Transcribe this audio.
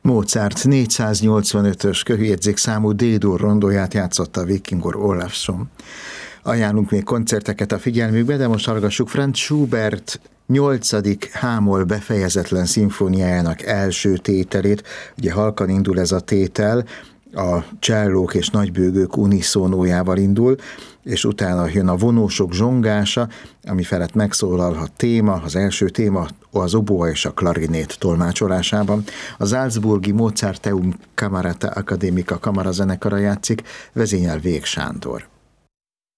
Mozart 485-ös kőjegyzékszámú D-dur rondóját játszotta Vikingur Olafsson. Ajánlunk még koncerteket a figyelmükbe, de most hallgassuk Franz Schubert 8. H-moll befejezetlen szimfóniájának első tételét. Ugye halkan indul ez a tétel, a csellók és nagybőgők uniszónójával indul, és utána jön a vonósok zsongása, ami felett megszólal a téma, az első téma az oboa és a klarinét tolmácsolásában. A Salzburgi Mozarteum Camerata Academica kamarazenekara játszik, vezényel Vég Sándor.